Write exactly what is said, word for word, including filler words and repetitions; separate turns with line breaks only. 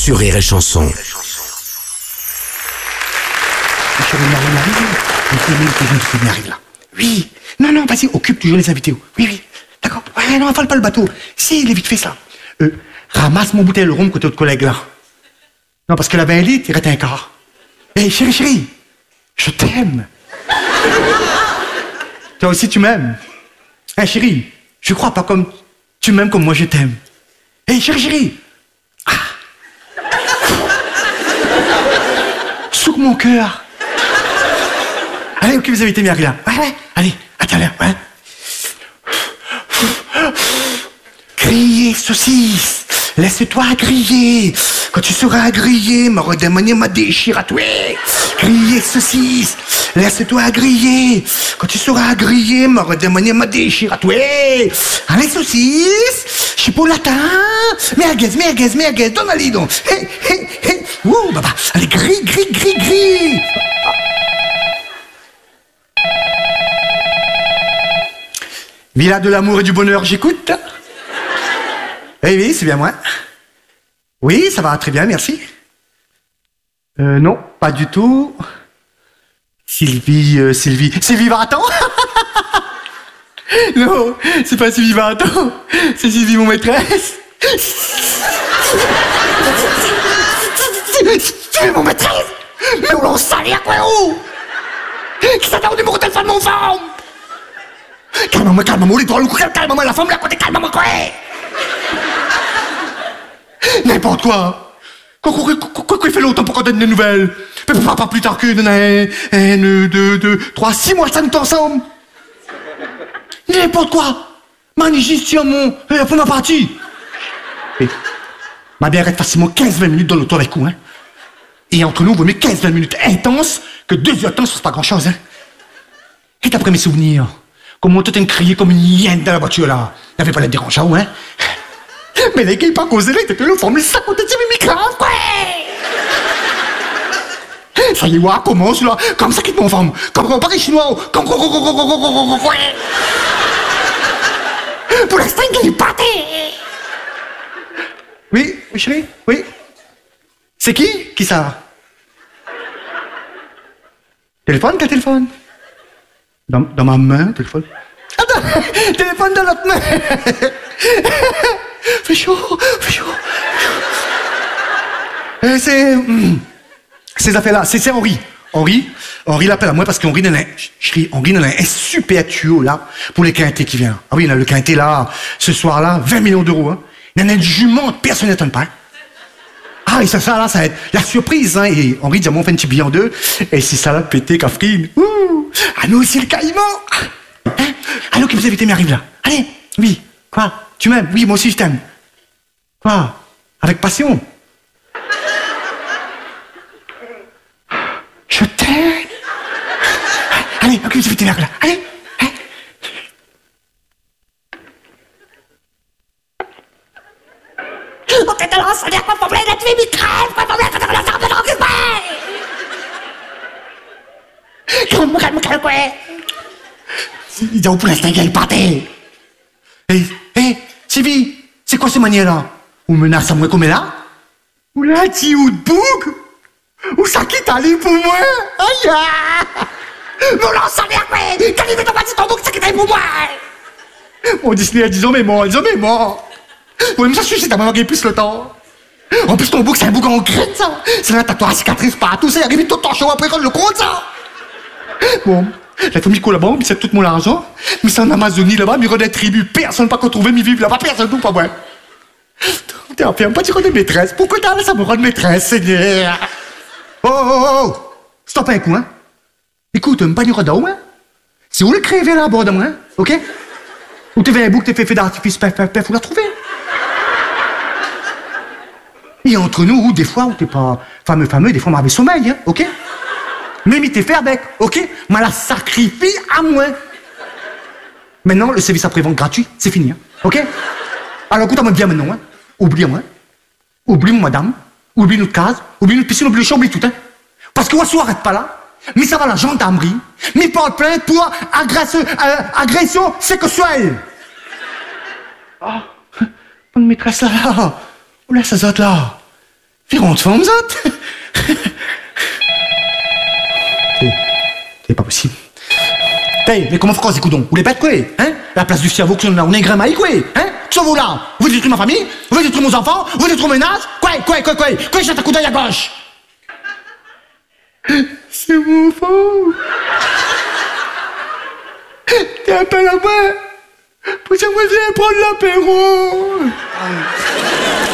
sur Rire et Chanson.
Chérie, Marie, Marie, Marie, arrive là. Oui. Non, non, vas-y, occupe toujours les invités. Oui, oui. D'accord. Ouais, non, avale pas le bateau. Si, il est vite fait ça. Euh, ramasse mon bouteille de rhum côté de collègue là. Non, parce que la vingt litres, il reste un quart. Hé, hey, chérie, chérie, je t'aime. Toi aussi, tu m'aimes. Hé, hey, chérie, je crois pas comme tu m'aimes comme moi je t'aime. Hé, hey, chérie, chérie. Ah. Sur mon cœur. Allez, ok, vous avez été Marie là. Ouais, ouais. Allez, à tout à l'heure, ouais. Griller, saucisse. Laisse-toi griller. Quand tu seras grillé, me redemander ma déchire à toi. Griller, saucisse. Laisse-toi griller. Quand tu seras grillé, me redemander ma déchire à toi. Allez, saucisse. Chipolatin. Merguez, merguez, merguez. Donne-la donc. Hé, hé, hé. Ouh, baba. Allez, grille, grille, grille, grille. Villa de l'amour et du bonheur, j'écoute. Eh oui, c'est bien moi. Oui, ça va très bien, merci. Euh, non, pas du tout. Sylvie, euh, Sylvie... Sylvie Vartan. Non, c'est pas Sylvie Vartan. C'est Sylvie, mon maîtresse. Sylvie, mon maîtresse. Mais on l'en salaire, quoi, oh. Qui s'attend au numéro de téléphone de mon femme. Calme-moi, calme-moi, l'étoile, calme-moi, la femme, là, côté, calme-moi, quoi. N'importe quoi. Quoi qu'il fait longtemps pour qu'on donne des nouvelles. Pas, pas plus tard que un, un, deux, deux, trois, six mois, ça nous est ensemble. N'importe quoi. Magnifique, mon, la première partie. Et, ma bien reste facilement quinze vingt minutes dans l'auto avec vous, hein. Et entre nous, vous mettez quinze vingt minutes intenses que deux heures de temps, ça c'est pas grand chose, hein. Et d'après mes souvenirs, comment tout est crié comme une hyène dans la voiture, là. Il n'y avait pas la dérangeant, hein. Mais les gars, ils pas causé, là, ils étaient là, formule ça, on était micrave, quoi. Ça y est, ouais, commence, là, comme ça, quitte mon femme. Comme on parle chinois, comme, comme, comme, comme, comme, comme, pour l'instant, il est pâté. Oui, oui, chérie, oui. C'est qui? Qui ça? Téléphone, quel téléphone? Dans, dans ma main, téléphone. Ah, dans, téléphone dans l'autre main. Fait chaud, fait chaud. Euh, c'est... Hum, ces affaires-là, c'est, c'est Henri. Henri, Henri l'appelle à moi parce qu'Henri en a, chérie, Henri en a un super tuyau, là, pour les quintés qui viennent. Ah oui, là, le quinté, là, ce soir-là, vingt millions d'euros, hein. Il y en a une jument, personne n'étonne pas. Hein. Ah, et ça, ça, là, ça va être la surprise, hein. Et Henri dit, on fait un petit billet en deux. Et si ça l'a pété, Catherine. Ouh! Ah, nous aussi, le caïman! Hein? Allô, qui vous invitez m'arrive là. Allez, oui. Quoi? Tu m'aimes? Oui, moi aussi, je t'aime. Quoi? Avec passion. Je t'aime. Allez, ok, vous invitez là. Allez. Hein? On t'est alors, ça vient quoi, problème, la tuer, mi crève, quoi, problème, quand on la ferme, on s'en calme, calme, calme, quoi. Il dit, pour l'instant, il y a le pâté. Hé, hé, Sylvie, c'est quoi ces manières-là? Ou menace à moi comme elle là? Ou là, tu ou de bouc? Ou ça quitte aller pour moi? Aïe! Mon lance sa mère, ouais! T'as levé ton bâti ton bouc, ça quitte aller pour moi! Mon Disney a dix ans, mais mort, dix ans, mais mort! Oui, mais ça suffit, t'as manqué plus le temps. En plus, ton bouc, c'est un bouc en graine, ça! C'est là, t'as toi, cicatrice partout, ça arrive tout ton show après quand le compte, ça! Bon. La famille collabore, mais c'est tout mon argent. Mais c'est en Amazonie là-bas, mais il y a des tribus. Personne pas qu'on trouve, mais vivent là-bas, personne tout pas moi. T'es un peu, pas dire qu'on est maîtresse. Pourquoi t'as ça me rend maîtresse, Seigneur? Oh, oh, oh! Stop un coup, hein? Écoute, un panier d'eau, hein? C'est où le crevé là, à bord de moi, hein? Ok? Ou t'es fait un bouc, t'es fait fait d'artifice, pef, pef, pef, faut la trouver. Et entre nous, ou des fois, où t'es pas fameux, fameux, des fois, on m'avait sommeil, hein? Ok? Même il t'est fait avec, ok? Mais la sacrifie à moi. Maintenant, le service après-vente gratuit, c'est fini, hein? Ok? Alors écoute-moi bien maintenant, hein? Oublie-moi. Oublie madame. Oublie notre case. Oublie notre piscine, oublie le champ, oublie tout, hein? Parce que moi, si on arrête pas là, mais ça va la gendarmerie, mais porte plainte pour agression, euh, agression sexuelle. Ah, bonne maîtresse là, là. Où là, ça zot là? Faire honte femme, ça. C'est pas possible. Hey, mais comment faire ces coudons? Vous les pètes quoi? Hein? La place du cerveau que l'on a, on est grammaire quoi? Hein? Qui sont vous là? Vous voulez détruire ma famille? Vous voulez détruire mes enfants? Vous voulez détruire mes nazes? Quoi? Quoi? Quoi? Quoi? Quoi? Jette un coup d'œil à gauche! C'est mon faux! T'es appelé à moi? Pour ça, vous allez prendre l'apéro!